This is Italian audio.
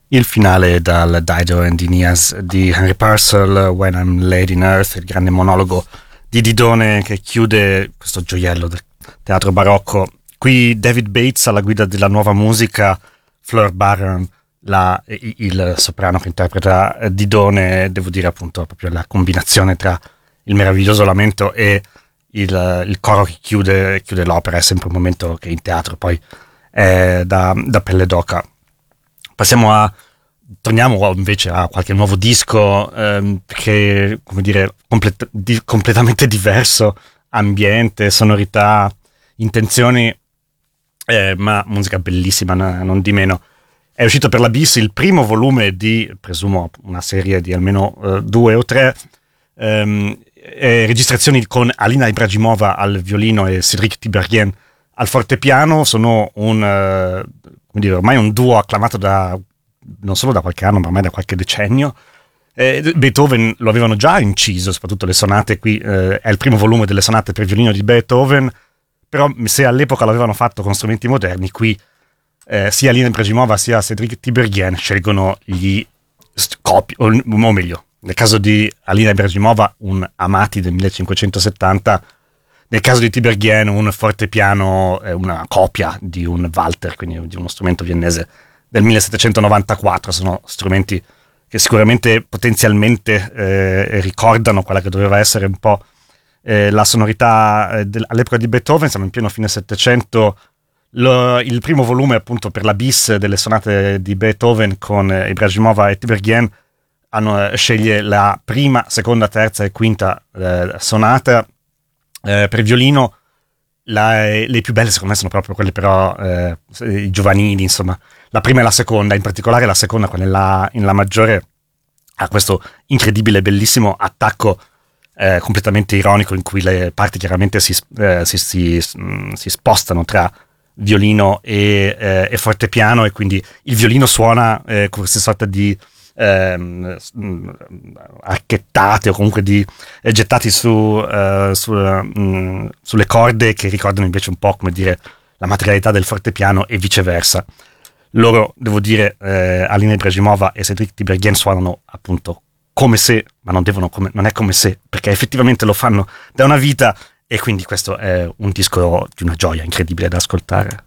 Il finale dal Dido and Aeneas di Henry Purcell, When I'm Laid in Earth, il grande monologo di Didone che chiude questo gioiello del teatro barocco. Qui David Bates alla guida della nuova musica, Fleur Barron il soprano che interpreta Didone. Devo dire appunto proprio la combinazione tra il meraviglioso lamento e il coro che chiude l'opera è sempre un momento che in teatro poi è da pelle d'oca. Torniamo invece a qualche nuovo disco che, come dire, completamente diverso, ambiente, sonorità, intenzioni, ma musica bellissima, non di meno. È uscito per la BIS il primo volume di, presumo, una serie di almeno 2 o 3 registrazioni con Alina Ibragimova al violino e Cédric Tiberghien al fortepiano. Sono ormai un duo acclamato non solo da qualche anno, ma ormai da qualche decennio. Beethoven lo avevano già inciso, soprattutto le sonate. Qui è il primo volume delle sonate per violino di Beethoven, però se all'epoca l'avevano fatto con strumenti moderni, qui sia Alina Ibragimova sia Cédric Tiberghien scelgono gli copi, o meglio, nel caso di Alina Ibragimova un Amati del 1570, nel caso di Tiberghien un fortepiano, una copia di un Walter, quindi di uno strumento viennese del 1794. Sono strumenti che sicuramente potenzialmente ricordano quella che doveva essere un po' la sonorità all'epoca di Beethoven. Siamo in pieno fine Settecento. Il primo volume appunto per la BIS delle sonate di Beethoven con Ibragimova e Tiberghien sceglie la prima, seconda, terza e quinta sonata per violino. Le più belle secondo me sono proprio quelle però i giovanili, insomma. La prima e la seconda, in particolare la seconda, quella in la maggiore, ha questo incredibile, bellissimo attacco completamente ironico in cui le parti chiaramente si spostano tra violino e fortepiano, e quindi il violino suona con questa sorta di archettate o comunque di gettati sulle corde che ricordano invece un po', come dire, la materialità del fortepiano e viceversa. Loro, devo dire, Alina Ibragimova e Cédric Tiberghien suonano appunto come se, ma non è come se, perché effettivamente lo fanno da una vita, e quindi questo è un disco di una gioia incredibile da ascoltare.